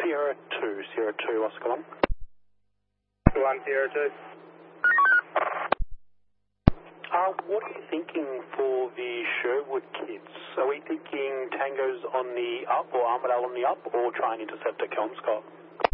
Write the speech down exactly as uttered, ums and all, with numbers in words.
Sierra two, Sierra two, Oscar one. one Sierra two. Uh, what are you thinking for the Sherwood kids? Are we thinking Tango's on the up or Armadale on the up or try and intercept at Kelmscott?